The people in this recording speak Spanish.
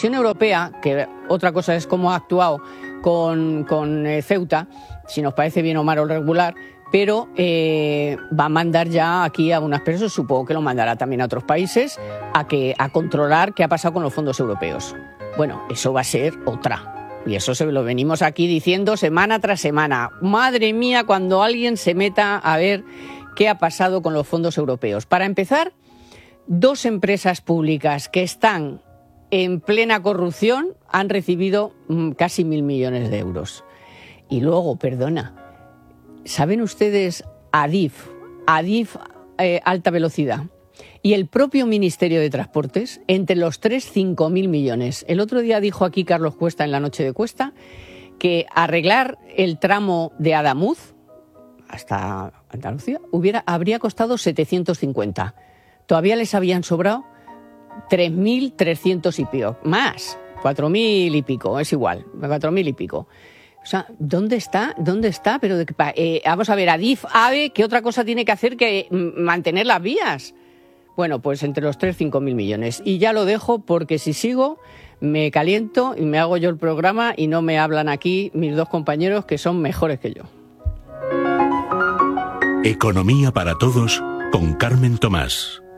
Comisión Europea, que otra cosa es cómo ha actuado con Ceuta, si nos parece bien o mal o regular, pero va a mandar ya aquí a unas personas, supongo que lo mandará también a otros países, a controlar qué ha pasado con los fondos europeos. Bueno, eso va a ser otra. Y eso se lo venimos aquí diciendo semana tras semana. Madre mía, cuando alguien se meta a ver qué ha pasado con los fondos europeos. Para empezar, 2 empresas públicas que están en plena corrupción han recibido casi 1.000 millones de euros. Y luego, perdona, ¿saben ustedes Adif alta velocidad? Y el propio Ministerio de Transportes, entre los 3, 5.000 millones. El otro día dijo aquí Carlos Cuesta en la Noche de Cuesta que arreglar el tramo de Adamuz hasta Andalucía habría costado 750. Todavía les habían sobrado 3.300 y pico. Más, 4.000 y pico, es igual, 4.000 y pico. O sea, ¿dónde está? Pero vamos a ver, Adif, AVE, ¿qué otra cosa tiene que hacer que mantener las vías? Bueno, pues entre los 3 5.000 millones. Y ya lo dejo porque si sigo me caliento y me hago yo el programa y no me hablan aquí mis 2 compañeros que son mejores que yo. Economía para todos con Carmen Tomás.